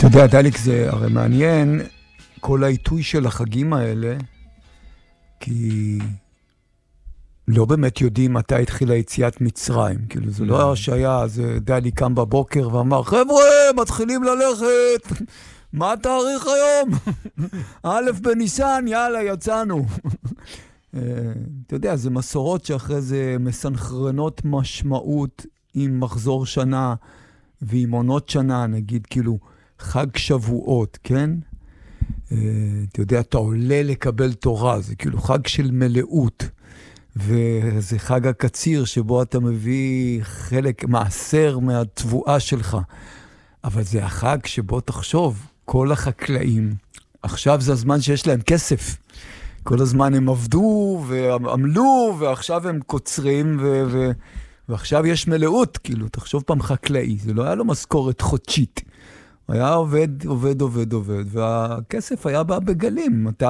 אתה יודע, דליק, זה הרי מעניין כל העיתוי של החגים האלה, כי לא באמת יודעים מתי התחילה יציאת מצרים. כאילו, זה לא שהיה, זה דליק קם בבוקר ואמר, חבר'ה, מתחילים ללכת, מה התאריך היום? א' בניסן, יאללה, יצאנו. אתה יודע, זה מסורות שאחרי זה מסנכרנות משמעות עם מחזור שנה ועם עונות שנה, נגיד כאילו חג שבועות, כן? אתה יודע, אתה עולה לקבל תורה, זה כאילו חג של מלאות, וזה חג הקציר שבו אתה מביא חלק מעשר מהתבואה שלך. אבל זה החג שבו תחשוב, כל החקלאים, עכשיו זה הזמן שיש להם כסף. כל הזמן הם עבדו ועמלו, ועכשיו הם קוצרים, ועכשיו יש מלאות, כאילו, תחשוב פעם חקלאי, זה לא היה לו משכורת חודשית. היה עובד, והכסף היה בא בגלים.